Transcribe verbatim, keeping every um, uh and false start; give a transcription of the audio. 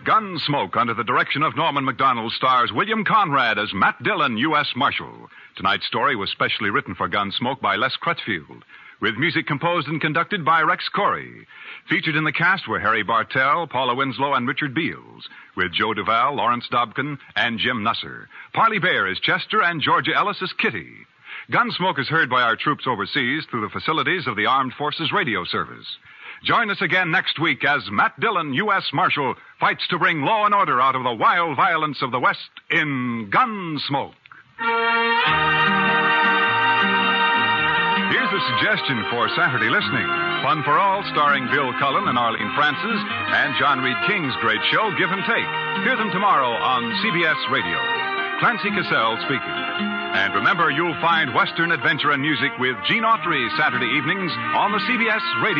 Gunsmoke, under the direction of Norman Macdonald, stars William Conrad as Matt Dillon, U S Marshal. Tonight's story was specially written for Gunsmoke by Les Crutchfield, with music composed and conducted by Rex Corey. Featured in the cast were Harry Bartell, Paula Winslow, and Richard Beals, with Joe Duvall, Lawrence Dobkin, and Jim Nusser. Parley Bear is Chester, and Georgia Ellis is Kitty. Gunsmoke is heard by our troops overseas through the facilities of the Armed Forces Radio Service. Join us again next week as Matt Dillon, U S Marshal, fights to bring law and order out of the wild violence of the West in Gunsmoke. Here's a suggestion for Saturday listening. Fun for All, starring Bill Cullen and Arlene Francis, and John Reed King's great show, Give and Take. Hear them tomorrow on C B S Radio. Clancy Cassell speaking. And remember, you'll find Western adventure and music with Gene Autry Saturday evenings on the C B S Radio.